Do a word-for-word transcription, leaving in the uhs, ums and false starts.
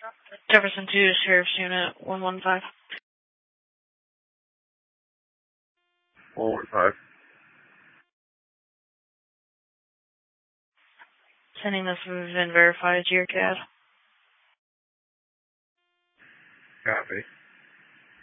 Jefferson two, Sheriff's Unit one one five. one one five. Sending this VIN verified to your C A D. Copy.